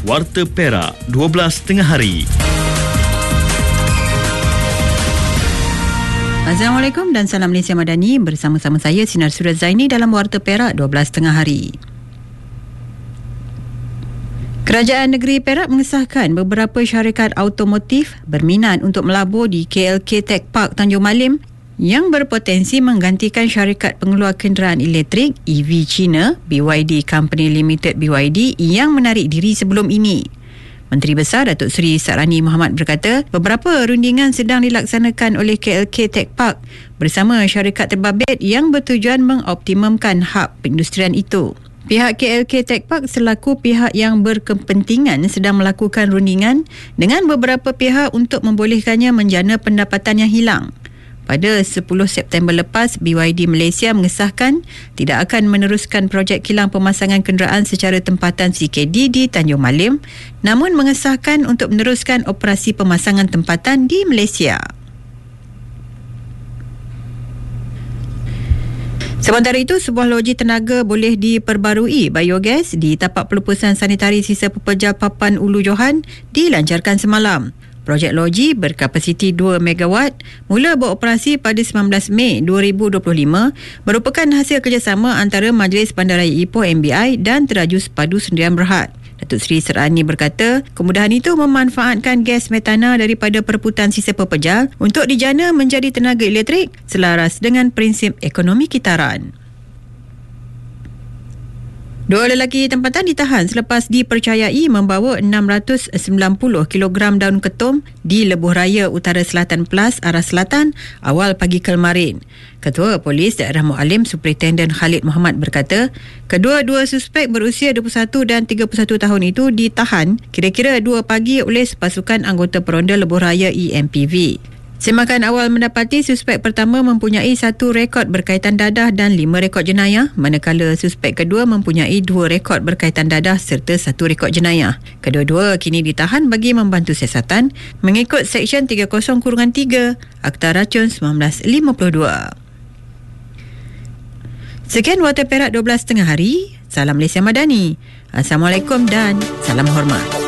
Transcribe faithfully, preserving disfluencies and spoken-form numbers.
Warta Perak dua belas tengah hari. Assalamualaikum dan salam Malaysia Madani. Bersama-sama saya Sinar Surat Zaini dalam Warta Perak dua belas tengah hari. Kerajaan Negeri Perak mengesahkan beberapa syarikat automotif berminat untuk melabur di K L K Tech Park Tanjung Malim yang berpotensi menggantikan syarikat pengeluar kenderaan elektrik E V China B Y D Company Limited B Y D yang menarik diri sebelum ini. Menteri Besar Datuk Seri Sarani Muhammad berkata, beberapa rundingan sedang dilaksanakan oleh K L K Tech Park bersama syarikat terbabit yang bertujuan mengoptimumkan hub perindustrian itu. Pihak K L K Tech Park selaku pihak yang berkepentingan sedang melakukan rundingan dengan beberapa pihak untuk membolehkannya menjana pendapatan yang hilang. Pada sepuluh September lepas, B Y D Malaysia mengesahkan tidak akan meneruskan projek kilang pemasangan kenderaan secara tempatan C K D di Tanjung Malim, namun mengesahkan untuk meneruskan operasi pemasangan tempatan di Malaysia. Sementara itu, sebuah loji tenaga boleh diperbarui biogas di tapak pelupusan sanitari sisa pepejal Papan Ulu Johan dilancarkan semalam. Projek loji berkapasiti dua megawatt mula beroperasi pada sembilan belas Mei dua ribu dua puluh lima merupakan hasil kerjasama antara Majlis Bandaraya Ipoh M B I dan Teraju Sepadu Sdn Berhad. Datuk Seri Serani berkata, kemudahan itu memanfaatkan gas metana daripada perputaran sisa pepejal untuk dijana menjadi tenaga elektrik selaras dengan prinsip ekonomi kitaran. Dua lelaki tempatan ditahan selepas dipercayai membawa enam ratus sembilan puluh kilogram daun ketum di Lebuh Raya Utara Selatan Pelas, arah selatan awal pagi kemarin. Ketua Polis Daerah Mualim Superintenden Khalid Muhammad berkata, kedua-dua suspek berusia dua puluh satu dan tiga puluh satu tahun itu ditahan kira-kira dua pagi oleh sepasukan anggota peronda Lebuh Raya E M P V. Semakan awal mendapati suspek pertama mempunyai satu rekod berkaitan dadah dan lima rekod jenayah, manakala suspek kedua mempunyai dua rekod berkaitan dadah serta satu rekod jenayah. Kedua-dua kini ditahan bagi membantu siasatan mengikut Seksyen tiga puluh tiga Akta Racun seribu sembilan ratus lima puluh dua. Sekian Warta Perak dua belas tengah hari. Salam Malaysia Madani. Assalamualaikum dan salam hormat.